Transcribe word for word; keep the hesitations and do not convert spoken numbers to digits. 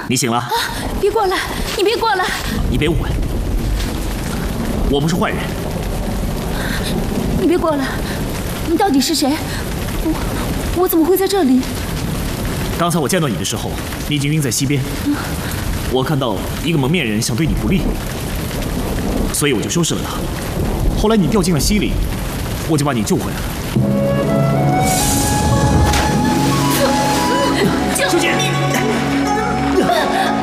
你醒了？啊！ 别过来！你别过来！ 你别误会，我不是坏人。 你别过来！你到底是谁？我我怎么会在这里？ 刚才我见到你的时候，你已经晕在溪边。嗯、我看到一个蒙面人想对你不利，所以我就收拾了他。后来你掉进了溪里，我就把你救回来了。